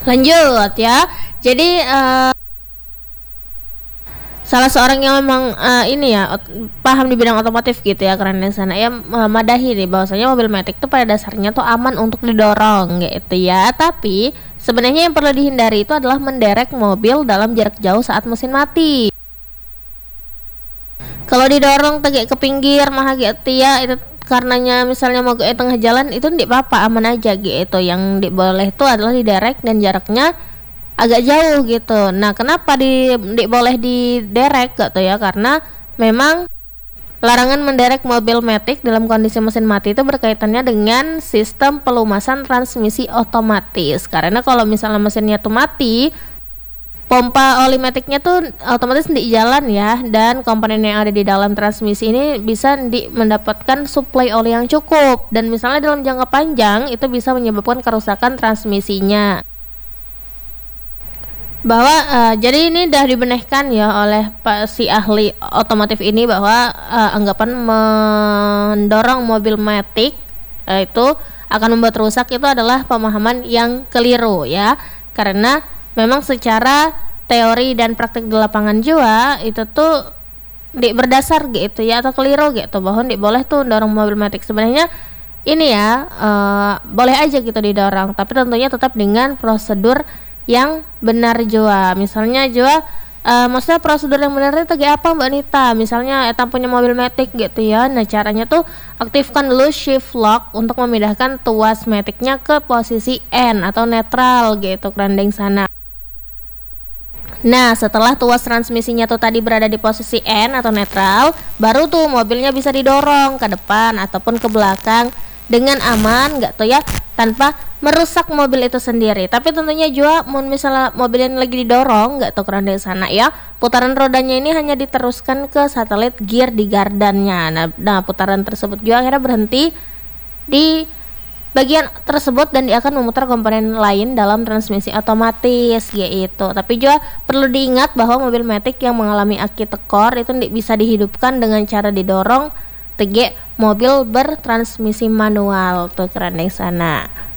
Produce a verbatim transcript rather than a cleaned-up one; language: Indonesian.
Lanjut ya. Jadi uh, salah seorang yang memang uh, ini ya ot- paham di bidang otomotif gitu ya, keren di sana ya, uh, madahi nih bahwasanya mobil matic itu pada dasarnya tuh aman untuk didorong gitu ya. Tapi sebenarnya yang perlu dihindari itu adalah menderek mobil dalam jarak jauh saat mesin mati. Kalau didorong tegak ke pinggir mah gitu ya, itu karenanya misalnya mau ke tengah jalan itu tidak apa-apa, aman aja gitu. Yang di boleh itu adalah diderek dan jaraknya agak jauh gitu. Nah, kenapa di, di boleh diderek gitu ya? Karena memang larangan menderek mobil matic dalam kondisi mesin mati itu berkaitannya dengan sistem pelumasan transmisi otomatis. Karena kalau misalnya mesinnya tuh mati, pompa oli maticnya tuh otomatis di jalan ya, dan komponen yang ada di dalam transmisi ini bisa di mendapatkan suplai oli yang cukup, dan misalnya dalam jangka panjang itu bisa menyebabkan kerusakan transmisinya. Bahwa uh, jadi ini udah dibenehkan ya oleh Pak si ahli otomotif ini bahwa uh, anggapan mendorong mobil matic uh, itu akan membuat rusak itu adalah pemahaman yang keliru ya, karena memang secara teori dan praktik di lapangan juga itu tuh di berdasar gitu ya, atau keliru gitu bahwa di boleh tuh dorong mobil matic. Sebenarnya ini ya uh, boleh aja gitu didorong, tapi tentunya tetap dengan prosedur yang benar jua. Misalnya jua uh, maksudnya prosedur yang benar itu kayak apa Mbak Nita? Misalnya etam punya mobil matic gitu ya. Nah, caranya tuh aktifkan dulu shift lock untuk memindahkan tuas maticnya ke posisi N atau netral gitu, kerandeng sana. Nah, setelah tuas transmisinya tuh tadi berada di posisi N atau netral, baru tuh mobilnya bisa didorong ke depan ataupun ke belakang dengan aman nggak tuh ya, tanpa merusak mobil itu sendiri. Tapi tentunya juga mau misalnya mobil yang lagi didorong nggak tuh keranda sana ya, putaran rodanya ini hanya diteruskan ke satelit gear di gardannya. Nah, nah putaran tersebut juga akhirnya berhenti di bagian tersebut dan dia akan memutar komponen lain dalam transmisi otomatis gitu. Tapi juga perlu diingat bahwa mobil matic yang mengalami aki tekor itu bisa dihidupkan dengan cara didorong tegak mobil bertransmisi manual tuh kerandeng sana.